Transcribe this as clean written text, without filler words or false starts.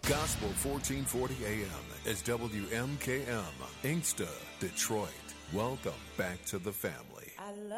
Gospel 1440 AM is WMKM, Inkster, Detroit. Welcome back to the family.